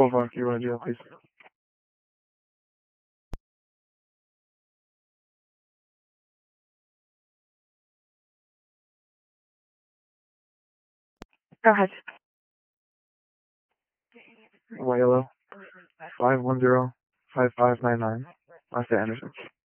Boulevard, you want to do that, please? Go ahead. Yellow, 510-5599. Last Anderson.